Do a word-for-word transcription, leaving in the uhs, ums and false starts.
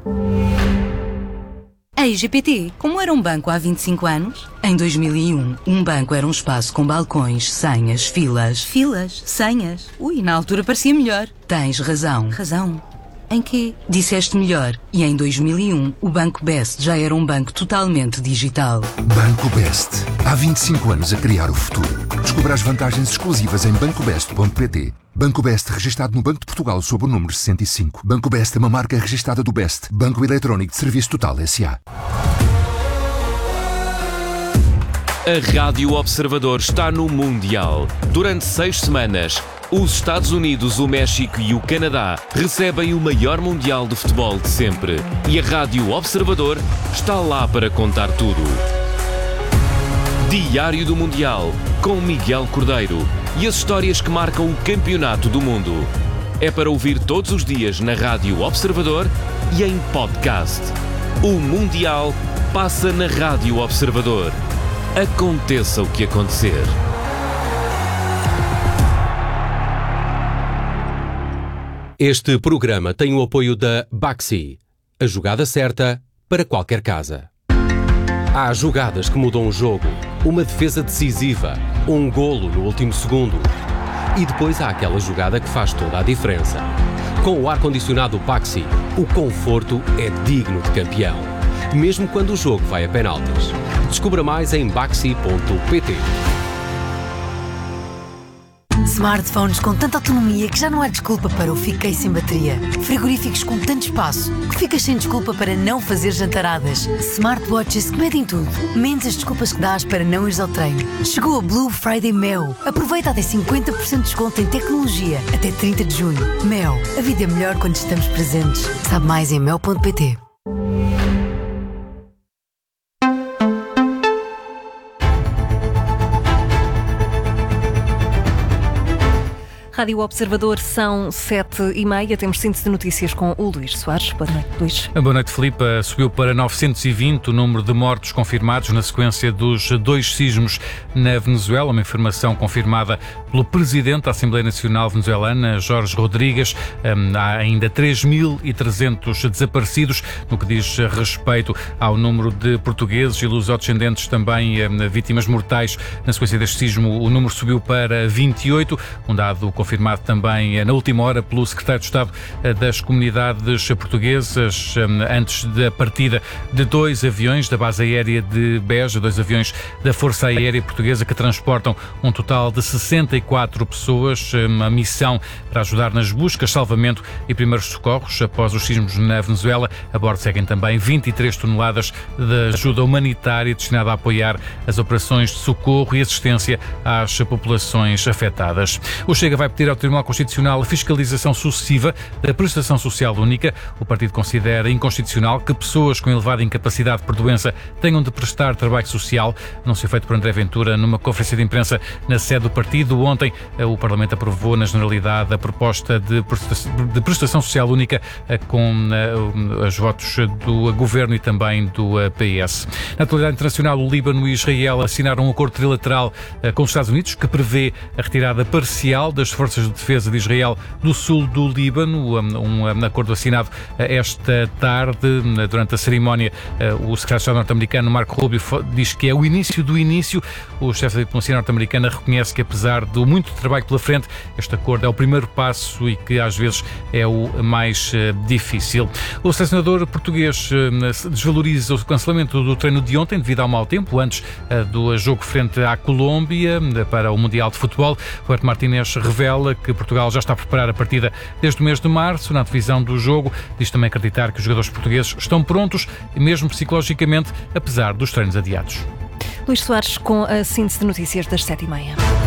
Ei, G P T, como era um banco há vinte e cinco anos? Em dois mil e um, um banco era um espaço com balcões, senhas, filas... Filas? Senhas? Ui, na altura parecia melhor. Tens razão. Razão? Em quê? Disseste melhor. E em dois mil e um, o Banco Best já era um banco totalmente digital. Banco Best. Há vinte e cinco anos a criar o futuro. Descubra as vantagens exclusivas em banco best ponto pt. Banco Best, registado no Banco de Portugal sob o número sessenta e cinco. Banco Best é uma marca registada do Best, Banco Eletrónico de Serviço Total S A A Rádio Observador está no Mundial. Durante seis semanas, os Estados Unidos, o México e o Canadá recebem o maior Mundial de futebol de sempre. E a Rádio Observador está lá para contar tudo. Diário do Mundial, com Miguel Cordeiro. E as histórias que marcam o campeonato do mundo. É para ouvir todos os dias na Rádio Observador e em podcast. O Mundial passa na Rádio Observador. Aconteça o que acontecer. Este programa tem o apoio da Baxi, a jogada certa para qualquer casa. Há jogadas que mudam o jogo, uma defesa decisiva, um golo no último segundo. E depois há aquela jogada que faz toda a diferença. Com o ar-condicionado Baxi, o conforto é digno de campeão, mesmo quando o jogo vai a penaltis. Descubra mais em baxi ponto pt. Smartphones com tanta autonomia que já não há desculpa para o fiquei sem bateria. Frigoríficos com tanto espaço que ficas sem desculpa para não fazer jantaradas. Smartwatches que medem tudo, menos as desculpas que dás para não ires ao treino. Chegou a Blue Friday Mel. Aproveita até cinquenta por cento de desconto em tecnologia até trinta de junho. Mel, a vida é melhor quando estamos presentes. Sabe mais em mel ponto pt. Rádio Observador, são sete e meia. Temos síntese de notícias com o Luís Soares. Boa noite, Luís. Boa noite, Filipe. Subiu para novecentos e vinte o número de mortos confirmados na sequência dos dois sismos na Venezuela. Uma informação confirmada pelo Presidente da Assembleia Nacional Venezuelana, Jorge Rodrigues. Há ainda três mil e trezentos desaparecidos. No que diz respeito ao número de portugueses e lusodescendentes também vítimas mortais na sequência deste sismo, o número subiu para vinte e oito. Um dado confirmado também na última hora pelo Secretário de Estado das Comunidades Portuguesas, antes da partida de dois aviões da base aérea de Beja, dois aviões da Força Aérea Portuguesa que transportam um total de sessenta e quatro pessoas, uma missão para ajudar nas buscas, salvamento e primeiros socorros após os sismos na Venezuela. A bordo seguem também vinte e três toneladas de ajuda humanitária destinada a apoiar as operações de socorro e assistência às populações afetadas. O Chega vai pedir ao Tribunal Constitucional a fiscalização sucessiva da prestação social única. O partido considera inconstitucional que pessoas com elevada incapacidade por doença tenham de prestar trabalho social. Anúncio feito por André Ventura numa conferência de imprensa na sede do partido. Ontem, o Parlamento aprovou na generalidade a proposta de prestação social única com os votos do Governo e também do P S. Na atualidade internacional, o Líbano e Israel assinaram um acordo trilateral com os Estados Unidos que prevê a retirada parcial das forças de defesa de Israel do sul do Líbano, um, um acordo assinado esta tarde. Durante a cerimónia, o secretário de Estado norte-americano Marco Rubio diz que é o início do início. O chefe da diplomacia norte-americana reconhece que, apesar do muito trabalho pela frente, este acordo é o primeiro passo e que às vezes é o mais difícil. O selecionador português desvaloriza o cancelamento do treino de ontem devido ao mau tempo, antes do jogo frente à Colômbia para o Mundial de Futebol. Roberto Martínez revela que Portugal já está a preparar a partida desde o mês de março. Na divisão do jogo, diz também acreditar que os jogadores portugueses estão prontos, mesmo psicologicamente, apesar dos treinos adiados. Luís Soares com a síntese de notícias das sete e meia.